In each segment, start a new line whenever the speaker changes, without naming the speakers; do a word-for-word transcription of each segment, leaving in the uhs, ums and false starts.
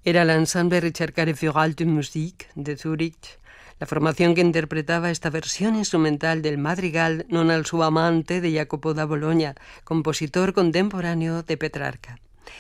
Era el ensemble Ricercare für Alte Musik de Zúrich, la formación que interpretaba esta versión instrumental del madrigal Non al suo amante de Jacopo da Bologna, compositor contemporáneo de Petrarca.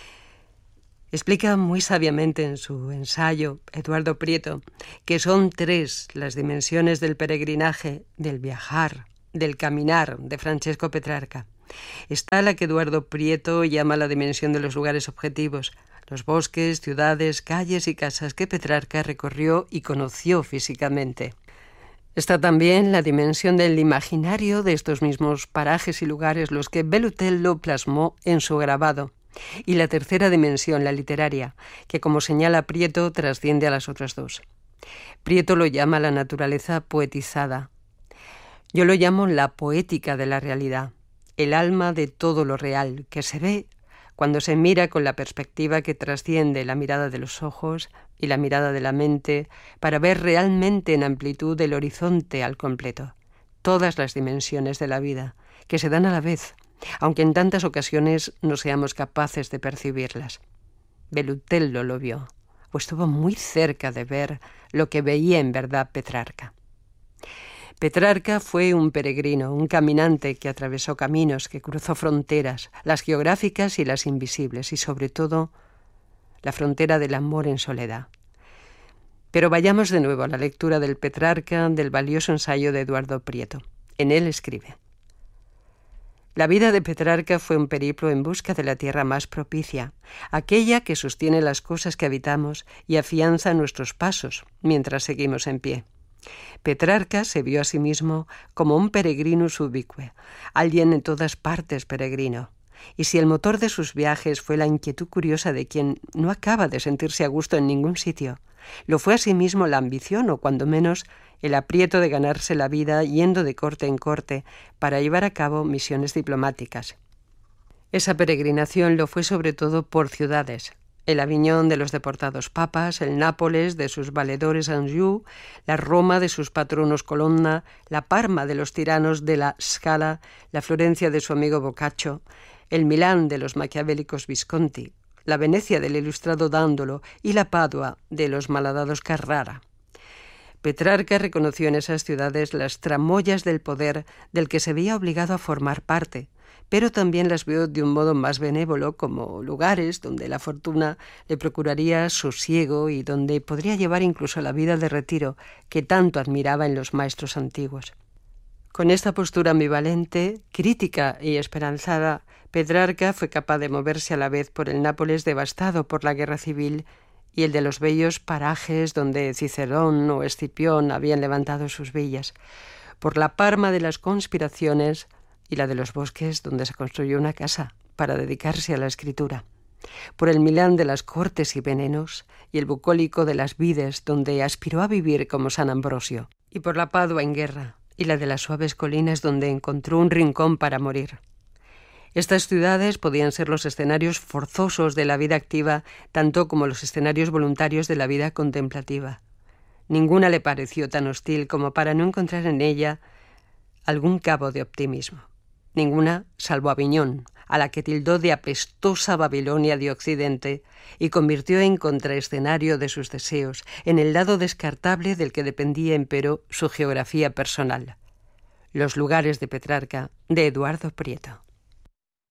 Explica muy sabiamente en su ensayo Eduardo Prieto que son tres las dimensiones del peregrinaje, del viajar, del caminar de Francesco Petrarca. Está la que Eduardo Prieto llama la dimensión de los lugares objetivos, los bosques, ciudades, calles y casas que Petrarca recorrió y conoció físicamente. Está también la dimensión del imaginario de estos mismos parajes y lugares, los que Belluttello plasmó en su grabado. Y la tercera dimensión, la literaria, que como señala Prieto trasciende a las otras dos. Prieto lo llama la naturaleza poetizada. Yo lo llamo la poética de la realidad, el alma de todo lo real, que se ve cuando se mira con la perspectiva que trasciende la mirada de los ojos y la mirada de la mente para ver realmente en amplitud el horizonte al completo, todas las dimensiones de la vida, que se dan a la vez, aunque en tantas ocasiones no seamos capaces de percibirlas. Belluttello lo vio, o estuvo muy cerca de ver lo que veía en verdad Petrarca. Petrarca fue un peregrino, un caminante que atravesó caminos, que cruzó fronteras, las geográficas y las invisibles, y sobre todo la frontera del amor en soledad. Pero vayamos de nuevo a la lectura del Petrarca del valioso ensayo de Eduardo Prieto. En él escribe: la vida de Petrarca fue un periplo en busca de la tierra más propicia, aquella que sostiene las cosas que habitamos y afianza nuestros pasos mientras seguimos en pie. Petrarca se vio a sí mismo como un peregrinus ubique, alguien en todas partes peregrino. Y si el motor de sus viajes fue la inquietud curiosa de quien no acaba de sentirse a gusto en ningún sitio, lo fue asimismo la ambición, o cuando menos el aprieto de ganarse la vida yendo de corte en corte para llevar a cabo misiones diplomáticas. Esa peregrinación lo fue sobre todo por ciudades: el Aviñón de los deportados papas, el Nápoles de sus valedores Anjou, la Roma de sus patronos Colonna, la Parma de los tiranos de la Scala, la Florencia de su amigo Boccaccio, el Milán de los maquiavélicos Visconti, la Venecia del ilustrado Dándolo y la Padua de los malhadados Carrara. Petrarca reconoció en esas ciudades las tramoyas del poder del que se veía obligado a formar parte, pero también las vio de un modo más benévolo como lugares donde la fortuna le procuraría sosiego y donde podría llevar incluso la vida de retiro que tanto admiraba en los maestros antiguos. Con esta postura ambivalente, crítica y esperanzada, Petrarca fue capaz de moverse a la vez por el Nápoles devastado por la guerra civil y el de los bellos parajes donde Cicerón o Escipión habían levantado sus villas, por la Parma de las conspiraciones y la de los bosques donde se construyó una casa para dedicarse a la escritura, por el Milán de las cortes y venenos y el bucólico de las vides donde aspiró a vivir como San Ambrosio, y por la Padua en guerra y la de las suaves colinas donde encontró un rincón para morir. Estas ciudades podían ser los escenarios forzosos de la vida activa, tanto como los escenarios voluntarios de la vida contemplativa. Ninguna le pareció tan hostil como para no encontrar en ella algún cabo de optimismo. Ninguna, salvo Aviñón, a la que tildó de apestosa Babilonia de Occidente y convirtió en contraescenario de sus deseos, en el lado descartable del que dependía, empero, su geografía personal. Los lugares de Petrarca, de Eduardo Prieto.